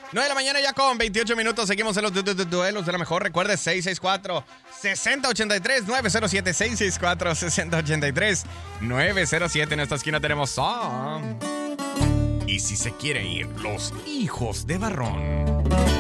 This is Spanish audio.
9 de la mañana ya con 28 minutos. Seguimos en los duelos de la mejor. Recuerde 664-6083 907 664-6083 907. En esta esquina tenemos Song. Y si se quiere ir, los hijos de Barrón.